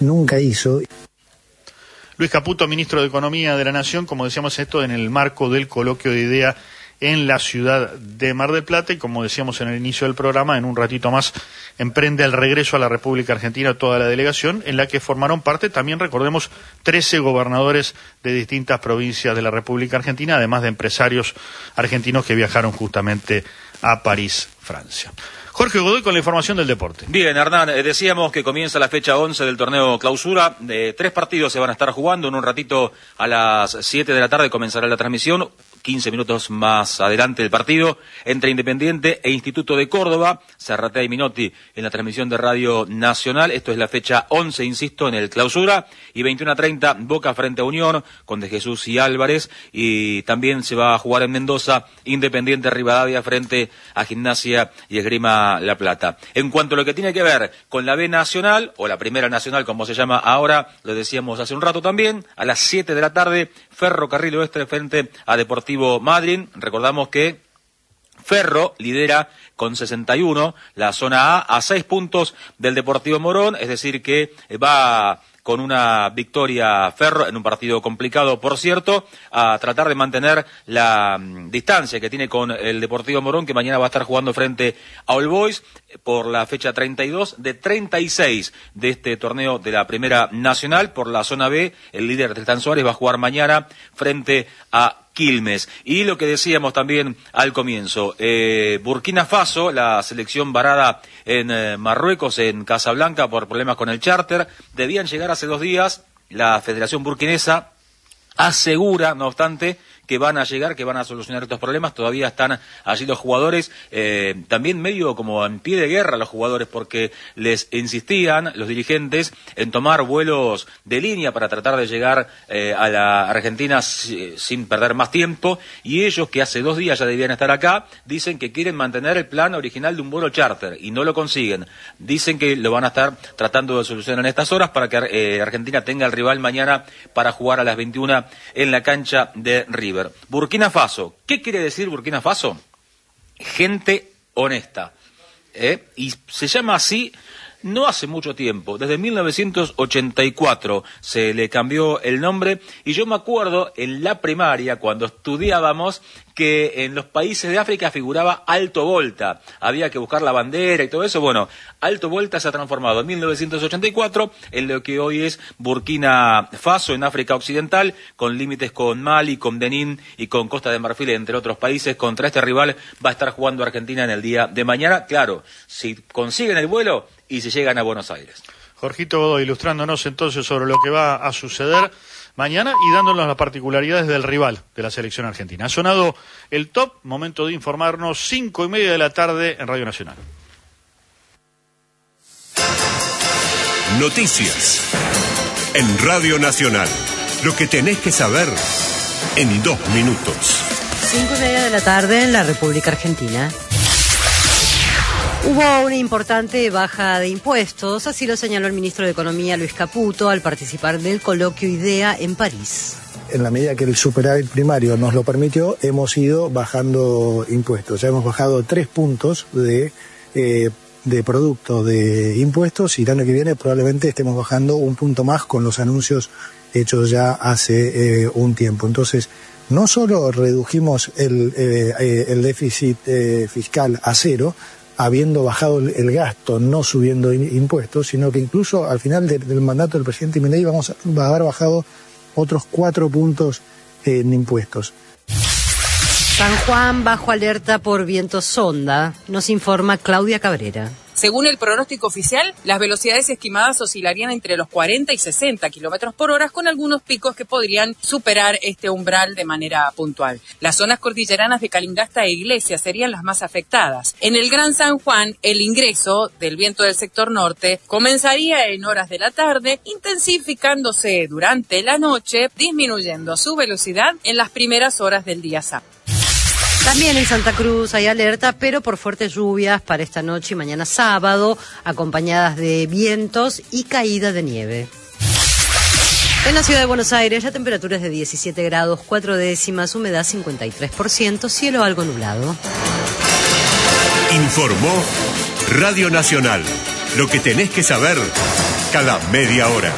nunca hizo. Luis Caputo, ministro de Economía de la Nación, como decíamos esto en el marco del coloquio de idea en la ciudad de Mar del Plata, y como decíamos en el inicio del programa, en un ratito más emprende el regreso a la República Argentina toda la delegación, en la que formaron parte también, recordemos, 13 gobernadores de distintas provincias de la República Argentina, además de empresarios argentinos que viajaron justamente a París, Francia. Jorge Godoy con la información del deporte. Bien, Hernán, decíamos que comienza la fecha 11 del torneo Clausura. 3 partidos se van a estar jugando. En un ratito a las 7 de la tarde comenzará la transmisión. 15 minutos más adelante el partido entre Independiente e Instituto de Córdoba. Zarratea y Minotti en la transmisión de Radio Nacional. Esto es la fecha 11, insisto, en el Clausura. Y 21:30 Boca frente a Unión con De Jesús y Álvarez. Y también se va a jugar en Mendoza Independiente Rivadavia frente a Gimnasia y Esgrima La Plata. En cuanto a lo que tiene que ver con la B Nacional, o la Primera Nacional como se llama ahora, lo decíamos hace un rato también, a las 7 de la tarde, Ferrocarril Oeste frente a Deportivo Madryn. Recordamos que Ferro lidera con 61 la zona a 6 puntos del Deportivo Morón, es decir que va con una victoria Ferro en un partido complicado, por cierto, a tratar de mantener la distancia que tiene con el Deportivo Morón, que mañana va a estar jugando frente a All Boys por la fecha 32 de 36 de este torneo de la Primera Nacional. Por la zona B, el líder Tristán Suárez va a jugar mañana frente a Quilmes. Y lo que decíamos también al comienzo, Burkina Faso, la selección varada en Marruecos, en Casablanca, por problemas con el charter, debían llegar hace 2 días. La Federación Burkinesa asegura, no obstante, que van a llegar, que van a solucionar estos problemas. Todavía están allí los jugadores, también medio como en pie de guerra los jugadores, porque les insistían los dirigentes en tomar vuelos de línea para tratar de llegar a la Argentina sin perder más tiempo, y ellos, que hace 2 días ya debían estar acá, dicen que quieren mantener el plan original de un vuelo charter y no lo consiguen. Dicen que lo van a estar tratando de solucionar en estas horas para que Argentina tenga el rival mañana para jugar a las 21 en la cancha de River. Burkina Faso. ¿Qué quiere decir Burkina Faso? Gente honesta. Y se llama así no hace mucho tiempo. Desde 1984 se le cambió el nombre, y yo me acuerdo en la primaria, cuando estudiábamos, que en los países de África figuraba Alto Volta. Había que buscar la bandera y todo eso. Bueno, Alto Volta se ha transformado en 1984 en lo que hoy es Burkina Faso, en África Occidental, con límites con Mali, con Benín y con Costa de Marfil, entre otros países. Contra este rival va a estar jugando Argentina en el día de mañana. Claro, si consiguen el vuelo y si llegan a Buenos Aires. Jorgito Godoy ilustrándonos entonces sobre lo que va a suceder mañana y dándonos las particularidades del rival de la selección argentina. Ha sonado el top, momento de informarnos, 5:30 de la tarde en Radio Nacional. Noticias en Radio Nacional. Lo que tenés que saber en 2 minutos. 5:30 de la tarde en la República Argentina. Hubo una importante baja de impuestos, así lo señaló el ministro de Economía, Luis Caputo, al participar del coloquio IDEA en París. En la medida que el superávit primario nos lo permitió, hemos ido bajando impuestos. Ya hemos bajado 3 puntos de producto de impuestos, y el año que viene probablemente estemos bajando 1 punto más con los anuncios hechos ya hace un tiempo. Entonces, no solo redujimos el déficit fiscal a 0, habiendo bajado el gasto, no subiendo impuestos, sino que incluso al final del mandato del presidente Milei vamos a haber bajado otros 4 puntos en impuestos. San Juan bajo alerta por viento sonda, nos informa Claudia Cabrera. Según el pronóstico oficial, las velocidades estimadas oscilarían entre los 40 y 60 kilómetros por hora, con algunos picos que podrían superar este umbral de manera puntual. Las zonas cordilleranas de Calingasta e Iglesias serían las más afectadas. En el Gran San Juan, el ingreso del viento del sector norte comenzaría en horas de la tarde, intensificándose durante la noche, disminuyendo su velocidad en las primeras horas del día sábado. También en Santa Cruz hay alerta, pero por fuertes lluvias para esta noche y mañana sábado, acompañadas de vientos y caída de nieve. En la ciudad de Buenos Aires, la temperatura es de 17 grados, 4 décimas, humedad 53%, cielo algo nublado. Informó Radio Nacional. Lo que tenés que saber cada media hora.